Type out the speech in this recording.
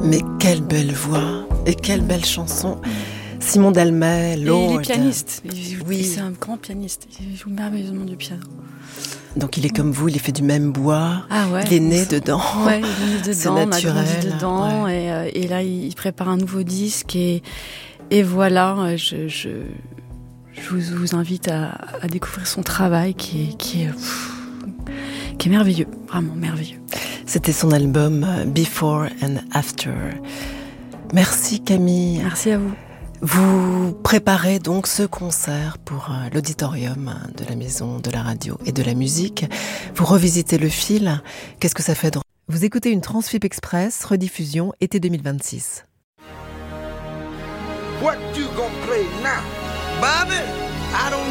Mais quelle belle voix et quelle belle chanson. Simon Delmet, Lord. Et il est pianiste. Oui. C'est un grand pianiste. Il joue merveilleusement du piano. Donc il est comme vous, il est fait du même bois. Ah ouais. Il est né dedans. Ouais, il est né dedans. C'est naturel. naturel. On a grandi dedans. Ouais. Et là, il prépare un nouveau disque. Et voilà, je vous invite à découvrir son travail qui est merveilleux. Vraiment merveilleux. C'était son album Before and After. Merci Camille. Merci à vous. Vous préparez donc ce concert pour l'auditorium de la Maison de la Radio et de la Musique. Vous revisitez le fil. Qu'est-ce que ça fait de... Vous écoutez une Transfip Express, rediffusion été 2026. What you gonna play now? Bobby, I don't